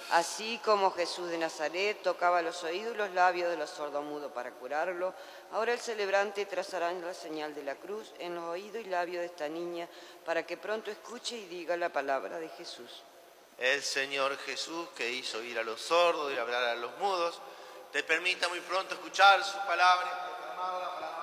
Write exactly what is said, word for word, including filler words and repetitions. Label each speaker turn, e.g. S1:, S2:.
S1: Así como Jesús de Nazaret tocaba los oídos y los labios de los sordomudos para curarlo, ahora el celebrante trazará la señal de la cruz en los oídos y labios de esta niña para que pronto escuche y diga la palabra de Jesús.
S2: El Señor Jesús, que hizo oír a los sordos y hablar a los mudos, te permita muy pronto escuchar su palabra y proclamar la palabra